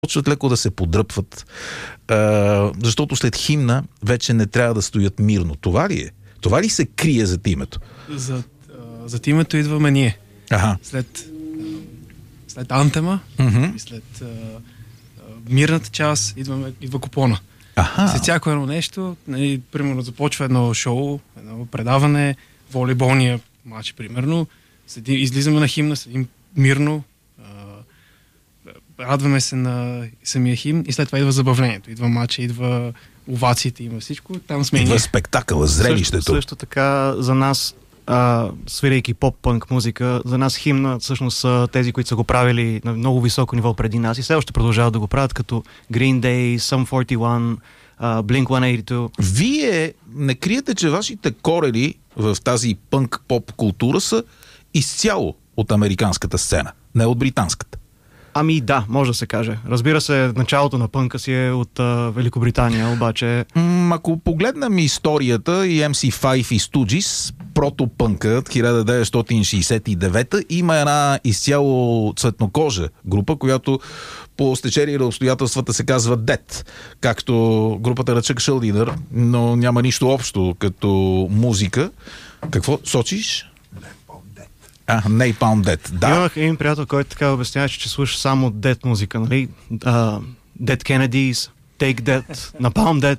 почват леко да се подръпват, защото след химна вече не трябва да стоят мирно. Това ли е? Това ли се крие зад името? Зад името идваме ние. Ага. След антема и след мирната част идва купона. След всяко едно нещо, примерно започва едно шоу, едно предаване, волейболния матч, примерно, излизаме на химна, седим мирно, радваме се на самия химн и след това идва забавлението, идва матча, идва овациите, има всичко, там сме идва спектакъла, зрелището. Също така за нас, свирейки поп-пънк музика, за нас химна всъщност са тези, които са го правили на много високо ниво преди нас и все още продължават да го правят, като Green Day, Sum 41, Blink-182. Вие не криете, че вашите корени в тази пънк-поп култура са изцяло от американската сцена, не от британската. Ами да, може да се каже. Разбира се, началото на пънка си е от Великобритания, обаче... Ако погледнем историята и MC5 и Stooges, протопънкът 1969 има една изцяло цветнокожа група, която по стечение на обстоятелствата се казва Dead, както групата на Чък Шълдинър, но няма нищо общо като музика. Какво сочиш? Napalm Death, да. Имах един приятел, който така обясняваше, че слуша само Dead музика, нали? Dead Kennedys, Take That, Napalm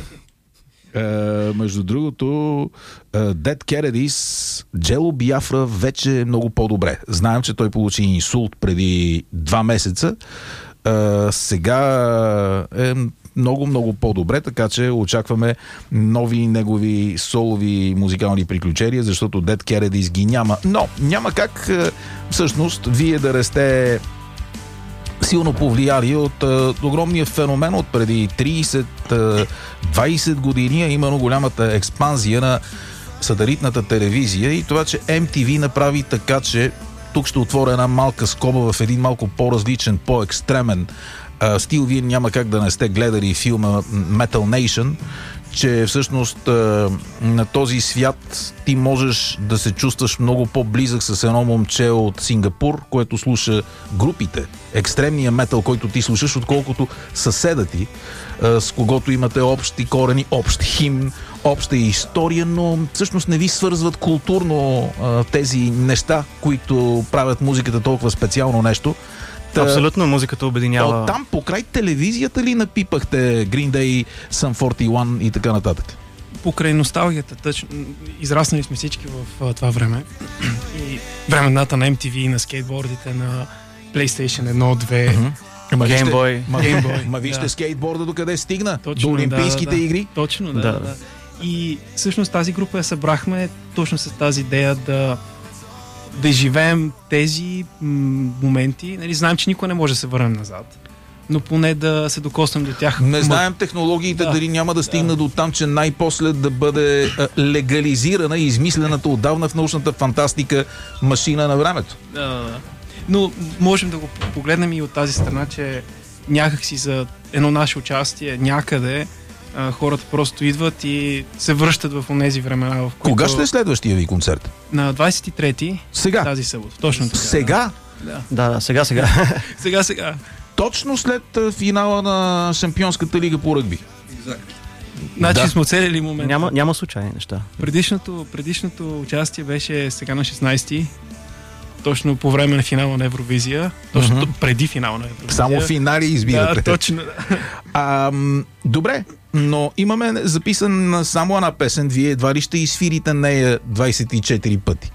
Death. Между другото, Dead Kennedys, Джело Биафра вече е много по-добре. Знаем, че той получи инсулт преди 2 месеца. Сега е много по-добре, така че очакваме нови негови солови музикални приключения, защото Dead Kennedys ги няма. Но няма как всъщност вие да расте силно повлияли от огромния феномен от преди 30-20 години, а именно голямата експанзия на сателитната телевизия и това, че MTV направи така, че тук ще отворя една малка скоба в един малко по-различен, по-екстремен стил. Вие няма как да не сте гледали филма Metal Nation, че всъщност на този свят ти можеш да се чувстваш много по-близък с едно момче от Сингапур, което слуша групите, екстремния метал, който ти слушаш, отколкото съседа ти, с когото имате общи корени, общ химн, обща история, но всъщност не ви свързват културно тези неща, които правят музиката толкова специално нещо. Абсолютно, музиката обединява. Там покрай телевизията ли напипахте Green Day, Sum 41 и така нататък? Покрай носталгията, израснали сме всички в това време. И времената на MTV, на скейтбордите, на PlayStation 1, 2, Game Boy. Вижте скейтборда докъде стигна? Точно, до Олимпийските игри? Точно, да. И всъщност тази група я събрахме точно с тази идея да живеем тези моменти. Нали, знаем, че никой не може да се върнем назад, но поне да се докоснем до тях. Не знаем технологиите дали няма да стигна до там, че най-после да бъде легализирана и измислената отдавна в научната фантастика машина на времето. Но можем да го погледнем и от тази страна, че някакси за едно наше участие някъде хората просто идват и се връщат в онези времена. В които... Кога ще е следващия ви концерт? На 23-ти. Сега? Тази събота. Точно така. Сега? Да, сега. Сега. Точно след финала на Шампионската лига по ръгби. Значи сме оцелили момент. Няма случайни неща. Предишното участие беше сега на 16-ти. Точно по време на финала на Евровизия. Точно преди финала на Евровизия. Само финали избирате. Да, точно. Добре, но имаме записан само една песен. Вие едва ли ще изфирите нея 24 пъти?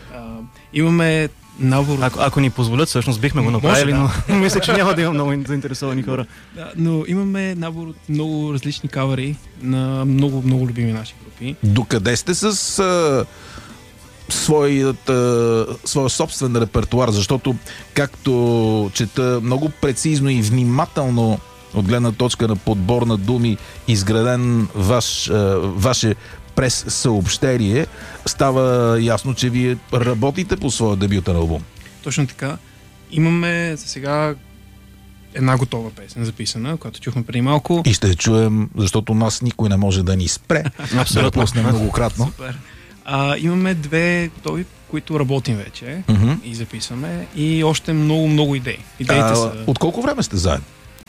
Имаме набор... Ако ни позволят, всъщност бихме го направили, но мисля, че няма да има много заинтересовани хора. Да, но имаме набор от много различни кавери на много любими наши групи. Докъде сте с... своя собствен репертуар, защото както чета много прецизно и внимателно от гледна точка на подбор на думи, изграден ваше през съобщение, става ясно, че вие работите по своя дебютен албум. Точно така. Имаме за сега една готова песен записана, която чухме преди малко. И ще я чуем, защото нас никой не може да ни спре. Абсолютно. Да пуснем многократно. Супер. Имаме 2 готови, които работим вече и записваме, и още много идеи. Идеите са... От колко време сте заедно?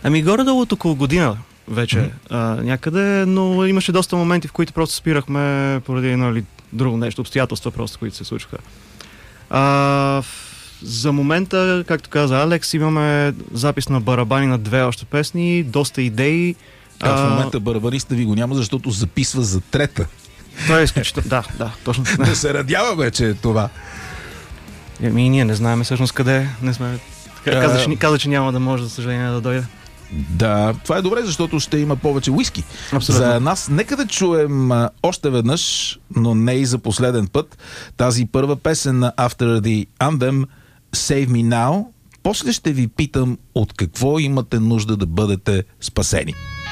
Ами горе-долу около година вече някъде, но имаше доста моменти, в които просто спирахме поради друго нещо, обстоятелства просто, които се случваха. За момента, както каза Алекс, имаме запис на барабани на 2 още песни, доста идеи. В момента барабаниста ви го няма, защото записва за 3-та. Това е изключително. Да, точно. Да се радяваме, че е това. Ние не знаем всъщност къде. Не сме. Каза, че няма да може, за съжаление, да дойде. Да, това е добре, защото ще има повече уиски. Абсолютно. За нас нека да чуем още веднъж, но не и за последен път, тази първа песен на After the Anthem, Save Me Now. После ще ви питам от какво имате нужда да бъдете спасени.